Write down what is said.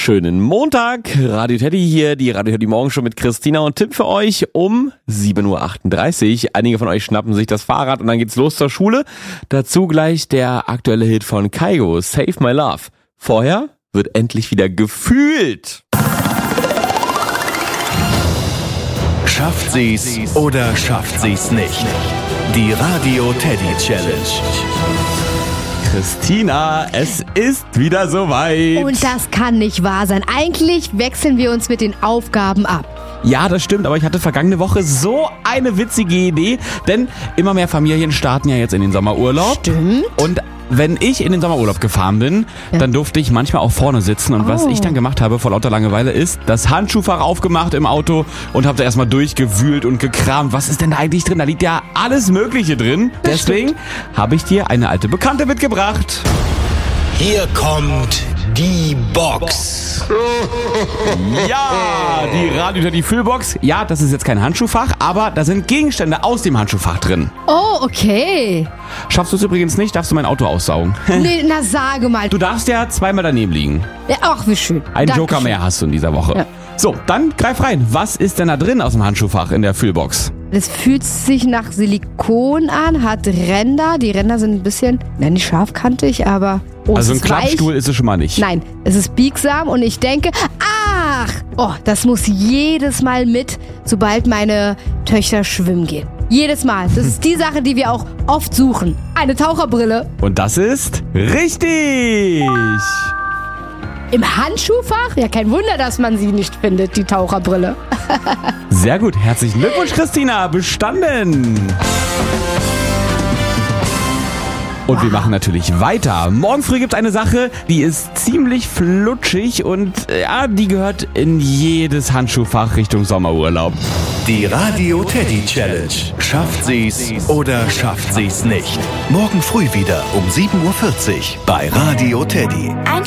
Schönen Montag, Radio Teddy hier, die Radio Teddy Morgenshow mit Christina und Tim für euch um 7.38 Uhr. Einige von euch schnappen sich das Fahrrad und dann geht's los zur Schule. Dazu gleich der aktuelle Hit von Kygo, Save My Love. Vorher wird endlich wieder gefühlt. Schafft sie's oder schafft sie's nicht? Die Radio Teddy Challenge. Christina, es ist wieder soweit. Und das kann nicht wahr sein. Eigentlich wechseln wir uns mit den Aufgaben ab. Ja, das stimmt, aber ich hatte vergangene Woche so eine witzige Idee, denn immer mehr Familien starten ja jetzt in den Sommerurlaub. Stimmt. Und wenn ich in den Sommerurlaub gefahren bin, dann durfte ich manchmal auch vorne sitzen. Und was ich dann gemacht habe vor lauter Langeweile ist, das Handschuhfach aufgemacht im Auto und habe da erstmal durchgewühlt und gekramt. Was ist denn da eigentlich drin? Da liegt ja alles Mögliche drin. Deswegen habe ich dir eine alte Bekannte mitgebracht. Hier kommt die Box. Ja, die Radio Teddy Füllbox. Ja, das ist jetzt kein Handschuhfach, aber da sind Gegenstände aus dem Handschuhfach drin. Oh, okay. Schaffst du es übrigens nicht, darfst du mein Auto aussaugen. Nee, na sage mal. Du darfst ja zweimal daneben liegen. Ja, ach, wie schön. Einen Dankeschön. Joker mehr hast du in dieser Woche. Ja. So, dann greif rein. Was ist denn da drin aus dem Handschuhfach in der Füllbox? Das fühlt sich nach Silikon an, hat Ränder. Die Ränder sind ein bisschen, nicht scharfkantig, aber... Oh, Also es ein ist weich. Klappstuhl ist es schon mal nicht. Nein, es ist biegsam und ich denke, das muss jedes Mal mit, sobald meine Töchter schwimmen gehen. Jedes Mal. Das ist die Sache, die wir auch oft suchen. Eine Taucherbrille. Und das ist richtig. Im Handschuhfach? Ja, kein Wunder, dass man sie nicht findet, die Taucherbrille. Sehr gut. Herzlichen Glückwunsch, Christina. Bestanden. Und wir machen natürlich weiter. Morgen früh gibt es eine Sache, die ist ziemlich flutschig und die gehört in jedes Handschuhfach Richtung Sommerurlaub. Die Radio Teddy Challenge. Schafft sie's oder schafft sie's nicht? Morgen früh wieder um 7.40 Uhr bei Radio Teddy. Einschalten.